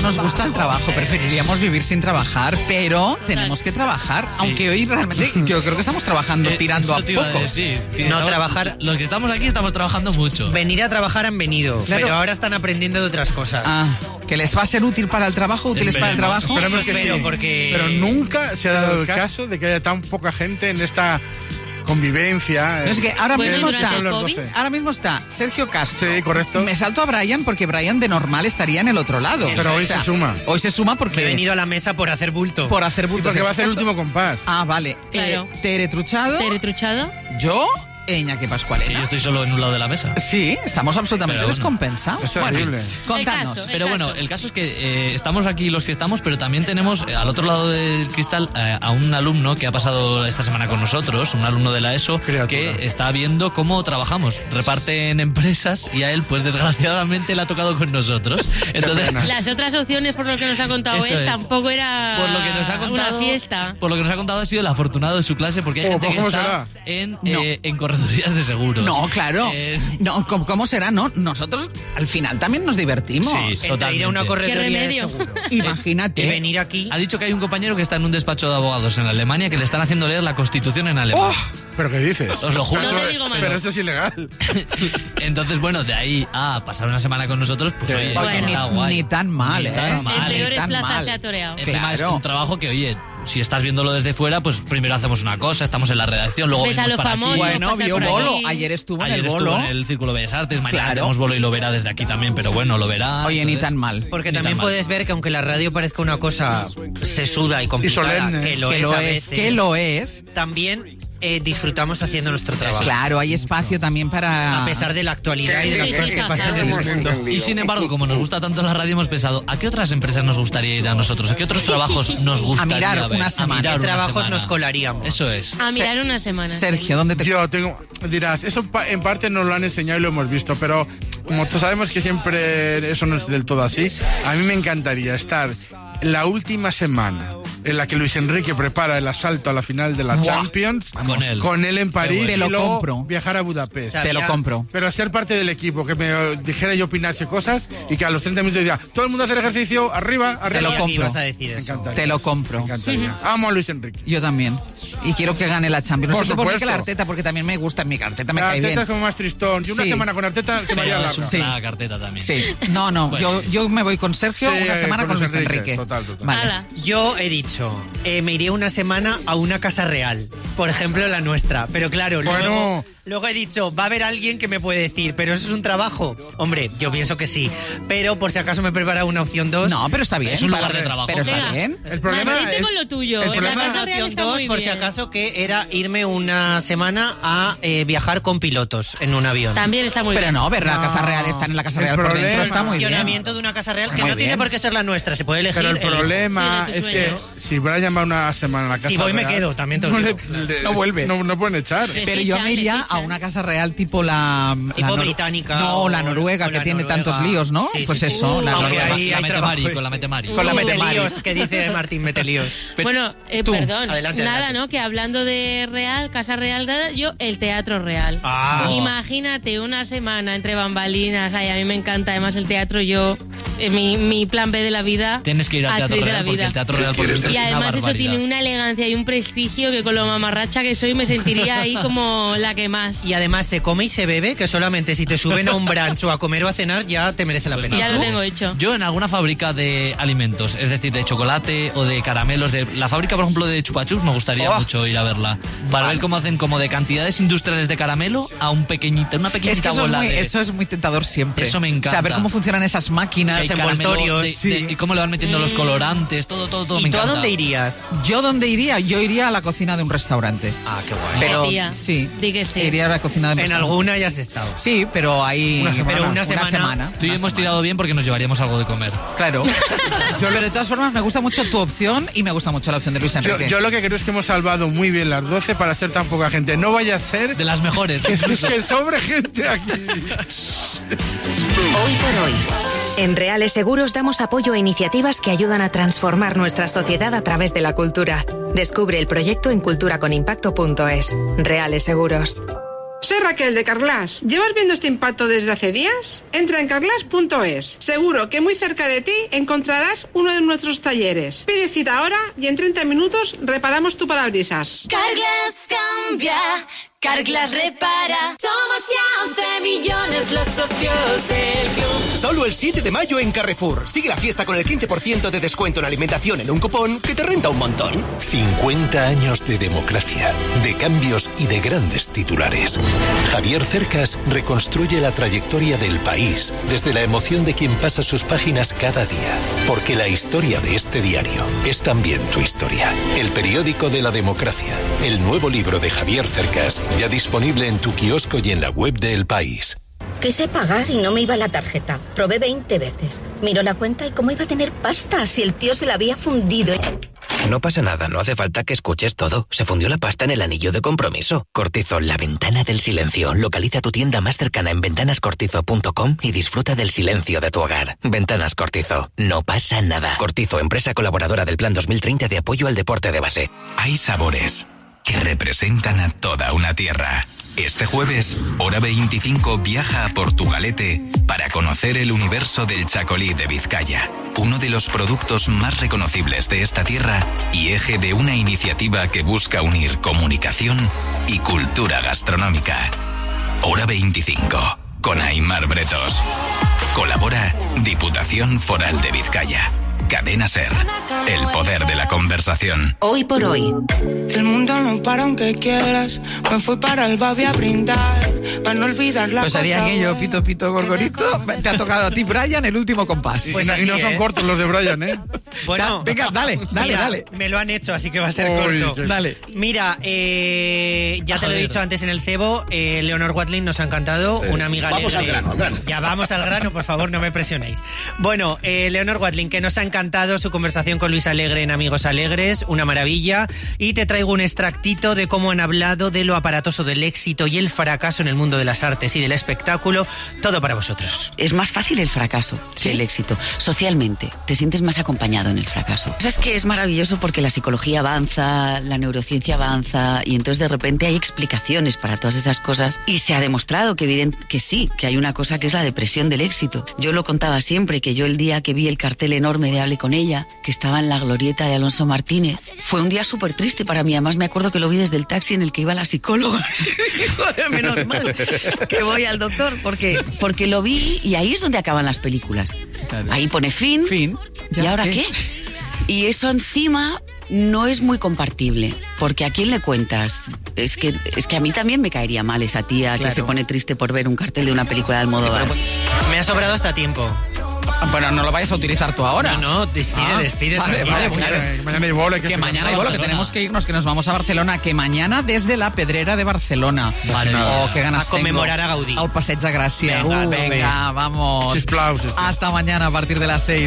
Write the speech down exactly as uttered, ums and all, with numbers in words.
nos gusta el trabajo, preferiríamos vivir sin trabajar, pero tenemos que trabajar. Sí. Aunque hoy realmente yo creo que estamos trabajando eh, tirando a poco. Sí, no estamos, trabajar. Los que estamos aquí estamos trabajando mucho. Venir a trabajar han venido, claro. Pero ahora están aprendiendo de otras cosas. Ah, que les va a ser útil para el trabajo, útiles para el trabajo. Esperemos que Espero, sí. porque... Pero nunca se ha dado el caso de que haya tan poca gente en esta convivencia. No, es que ahora, bueno, mismo está, COVID, ahora mismo está Sergio Castro. Sí, correcto. Me salto a Brian porque Brian de normal estaría en el otro lado. Pero hoy o sea, se suma. Hoy se suma porque... He venido a la mesa por hacer bulto. Por hacer bulto. Y porque va a hacer el último compás. Ah, vale. Claro. Eh, Tere Truchado. Tere Truchado. Yo... Iñaki Pascualena. Y yo estoy solo en un lado de la mesa. Sí, estamos absolutamente bueno, descompensados. Es terrible. Bueno, contadnos. El caso, el pero bueno, caso. el caso es que eh, estamos aquí los que estamos, pero también tenemos eh, al otro lado del cristal eh, a un alumno que ha pasado esta semana con nosotros, un alumno de la ESO, Criatura. que está viendo cómo trabajamos. Reparten empresas y a él, pues desgraciadamente, le ha tocado con nosotros. Entonces, las otras opciones, por lo que nos ha contado Eso él, es. tampoco era por lo que nos ha contado, una fiesta. Por lo que nos ha contado ha sido el afortunado de su clase, porque hay Oh, gente pues que ¿cómo está será? en, No. eh, en corredurías de seguros. No, claro. Eh, No, ¿cómo, cómo será? No, nosotros al final también nos divertimos. Sí, Entre totalmente. ir a una ¿Qué correduría de remedio? seguro. Imagínate. Y venir aquí. Ha dicho que hay un compañero que está en un despacho de abogados en Alemania que le están haciendo leer la Constitución en alemán. ¡Oh! ¿Pero qué dices? Os lo juro. No te digo más. Pero eso es ilegal. Entonces, bueno, de ahí a pasar una semana con nosotros, pues Sí. oye, Oye, Bueno. está ni, guay. ni tan mal, Ni ¿eh? tan mal. El Ni peor es tan plaza mal. se ha toreado. Encima Claro. es un trabajo que, oye, si estás viéndolo desde fuera, pues primero hacemos una cosa, estamos en la redacción, luego Ves a venimos los para famosos, aquí. Bueno, pasar vio por Bolo. aquí. Ayer estuvo Ayer en el estuvo Bolo. en el Círculo Bellas Artes, mañana Claro. tenemos Bolo y lo verá desde aquí también, pero bueno, lo verá. Oye, ni entonces, tan mal. Porque ni también tan mal. puedes ver que aunque la radio parezca una cosa sesuda y complicada, solemne. que lo que es lo a es, veces, que lo es. también eh, disfrutamos haciendo nuestro trabajo. Claro, hay espacio también para... A pesar de la actualidad y de las Sí, cosas sí, que sí, pasan en el sí. mundo. Y sin embargo, como nos gusta tanto la radio, hemos pensado, ¿a qué otras empresas nos gustaría ir a nosotros? ¿A qué otros trabajos nos gustaría mirar ver? una semana. A mirar ¿Qué una trabajos semana. nos colaríamos? Eso es. A mirar una semana. Sergio, ¿dónde te... Yo tengo... Dirás, eso pa- en parte nos lo han enseñado y lo hemos visto, pero como todos sabemos que siempre eso no es del todo así, a mí me encantaría estar la última semana en la que Luis Enrique prepara el asalto a la final de la Buah. Champions, Con él. con él en París, Te y lo luego compro. viajar a Budapest. sea, Te lo Había- compro. Pero ser parte del equipo, que me dijera y opinase cosas y que a los treinta minutos diga, todo el mundo hacer ejercicio, arriba, arriba. Te lo Sabía que compro. ibas a decir Me eso. encantaría. Te lo compro. Me encantaría. Amo a Luis Enrique. Yo también. Y quiero que gane la Champions. No Por sé por qué que supuesto. la Arteta, porque también me gusta. Mi Arteta me La cae Arteta bien. es como más tristón. Y una Sí. semana con Arteta se me haría Pero es larga. Sí. una carteta también. Sí. No, no. Bueno. Yo, yo me voy con Sergio Sí, una semana con con Luis Luis Enrique. Enrique. Total, total. Vale. Ala. Yo he dicho, eh, me iría una semana a una casa real, por ejemplo la nuestra, pero claro, Bueno. luego, luego he dicho, va a haber alguien que me puede decir, pero eso es un trabajo. Hombre, yo pienso que sí, pero por si acaso me prepara una opción dos. No, pero está bien. Es un lugar Para- de trabajo. Pero está Venga. bien. El problema Manolito es- con lo tuyo. el En la problema- Casa Real opción está dos, muy por si bien. acaso, que era irme una semana a eh, viajar con pilotos en un avión. También está muy Pero bien. no, ver la No. Casa Real, estar en la Casa El Real por dentro problema- está muy bien. Funcionamiento de una casa real que Muy no tiene bien. por qué ser la nuestra, se puede elegir. Pero el elijo. problema Sí, de es tu que sueño. si Brian va una semana a la casa Si voy me real, quedo, también te lo no, digo. le- le- No vuelve. No, no pueden echar. Sí. Pero yo fichan, me iría les a fichan. una casa real tipo la... Tipo la nor- británica No, o- la noruega, o que la tiene noruega. tantos líos, ¿no? Sí, pues sí, sí. eso, Uh, la aunque noruega. ahí La hay Metemari, trabajo. con la Metemari. Con la Uh, Metemari. Metelíos, que dice Martín Metelíos. Bueno, eh, Tú, perdón, adelante, nada, adelante. ¿no? Que hablando de Real, Casa Real, nada, yo el Teatro Real. Ah. Imagínate una semana entre bambalinas, ay, a mí me encanta, además el teatro yo, eh, mi, mi plan B de la vida. Tienes que ir al Teatro actriz de Real la porque vida. el Teatro Real por dentro Y es una además eso barbaridad. tiene una elegancia y un prestigio que con lo mamarracha que soy me sentiría ahí como la que más. Y además se come y se bebe, que solamente si te suben a un brunch o a comer o a cenar ya te merece la Pues pena. Ya lo tengo hecho. Yo en alguna fábrica de alimentos, es decir, de chocolate o de caramelos, de la fábrica, por ejemplo, de chupachups, me gustaría Oh. mucho ir a verla. Para ver cómo hacen como de cantidades industriales de caramelo a un pequeñito, una pequeñita Es que eso es, bola muy, de... eso es muy tentador siempre. Eso me encanta. O sea, ver cómo funcionan esas máquinas. hay los caramelo envoltorios, de- sí. de- y cómo le van metiendo los colorantes, todo, todo, todo ¿Y me tú a encanta. dónde irías? ¿Yo dónde iría? Yo iría a la cocina de un restaurante. Ah, qué guay. Pero Tía, sí, di que sí. iría a la cocina de un En restaurante. alguna ya has estado. Sí, pero hay Una semana. Pero una semana- Tú y yo una hemos semana. tirado bien porque nos llevaríamos algo de comer. Claro. Yo, pero de todas formas me gusta mucho tu opción y me gusta mucho la opción de Luis Yo, Enrique. yo lo que creo es que hemos salvado muy bien las doce para ser tan poca gente. No vaya a ser De las mejores. que, es que sobre gente aquí. Hoy por hoy. En Reales Seguros damos apoyo a iniciativas que ayudan a transformar nuestra sociedad a través de la cultura. Descubre el proyecto en culturaconimpacto punto es. Reales Seguros. Soy Raquel de Carglass. ¿Llevas viendo este impacto desde hace días? Entra en carglass punto es. Seguro que muy cerca de ti encontrarás uno de nuestros talleres. Pide cita ahora y en treinta minutos reparamos tu parabrisas. Carglass cambia, Carglass repara. Somos ya once millones los socios del club. Solo el siete de mayo en Carrefour. Sigue la fiesta con el quince por ciento de descuento en alimentación en un cupón que te renta un montón. cincuenta años de democracia, de cambios y de grandes titulares. Javier Cercas reconstruye la trayectoria del país desde la emoción de quien pasa sus páginas cada día. Porque la historia de este diario es también tu historia. El periódico de la democracia. El nuevo libro de Javier Cercas, ya disponible en tu kiosco y en la web de El País. Quise pagar y no me iba la tarjeta. Probé veinte veces. Miró la cuenta y cómo iba a tener pasta si el tío se la había fundido. No pasa nada, no hace falta que escuches todo. Se fundió la pasta en el anillo de compromiso. Cortizo, la ventana del silencio. Localiza tu tienda más cercana en ventanas cortizo punto com y disfruta del silencio de tu hogar. Ventanas Cortizo. No pasa nada. Cortizo, empresa colaboradora del Plan dos mil treinta de apoyo al deporte de base. Hay sabores que representan a toda una tierra. Este jueves, Hora veinticinco viaja a Portugalete para conocer el universo del chacolí de Vizcaya, uno de los productos más reconocibles de esta tierra y eje de una iniciativa que busca unir comunicación y cultura gastronómica. Hora veinticinco, con Aimar Bretos. Colabora Diputación Foral de Vizcaya. Cadena SER, el poder de la conversación. Hoy por hoy. El mundo no para aunque quieras. Me fui para el Babi a brindar, para no olvidar la Pues haría aquello, pito, pito, gorgorito. Te ha tocado a ti, Brian, el último compás. Pues y, así y no es. Son cortos los de Brian, ¿eh? Bueno, venga, dale, dale, mira, dale. Me lo han hecho, así que va a ser Uy, corto. qué... Dale. Mira, eh, ya te Joder. lo he dicho antes en el cebo, eh, Leonor Watling nos ha encantado, eh, una amiga Vamos alegre. al grano, al grano. Ya vamos al grano, por favor, no me presionéis. Bueno, eh, Leonor Watling, que nos ha encantado su conversación con Luis Alegre en Amigos Alegres, una maravilla, y te traigo un extractito de cómo han hablado de lo aparatoso del éxito y el fracaso en el mundo de las artes y del espectáculo, todo para vosotros. Es más fácil el fracaso ¿Sí? que el éxito. Socialmente, te sientes más acompañado en el fracaso. Es que es maravilloso porque la psicología avanza, la neurociencia avanza y entonces de repente hay explicaciones para todas esas cosas y se ha demostrado que, evident, que sí, que hay una cosa que es la depresión del éxito. Yo lo contaba siempre, que yo el día que vi el cartel enorme de Hable con ella, que estaba en la glorieta de Alonso Martínez, fue un día súper triste para mí. Además me acuerdo que lo vi desde el taxi en el que iba la psicóloga. Joder, menos mal que voy al doctor, porque, porque lo vi y ahí es donde acaban las películas. Claro. Ahí pone fin, fin. ¿Y ahora qué? qué? Y eso encima no es muy compartible, porque ¿a quién le cuentas? Es que, es que a mí también me caería mal esa tía claro. que se pone triste por ver un cartel de una película de Almodóvar. Sí, me ha sobrado hasta tiempo. Bueno, no lo vayas a utilizar tú ahora. No, no, despide, ah, despide. Vale, vale, claro. Que mañana hay bolo. Que, que mañana hay bolo, que tenemos que irnos, que nos vamos a Barcelona. Que mañana desde la Pedrera de Barcelona. Vale. Oh, qué ganas a conmemorar tengo. a Gaudí. Al Passeig de Gràcia. Venga, uh, venga, venga, vamos. Sisplau, sisplau. Hasta mañana a partir de las seis.